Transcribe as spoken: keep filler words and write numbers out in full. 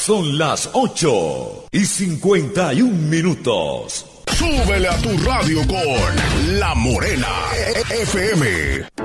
Son las ocho y cincuenta y un minutos. Súbele a tu radio con La Morena F M.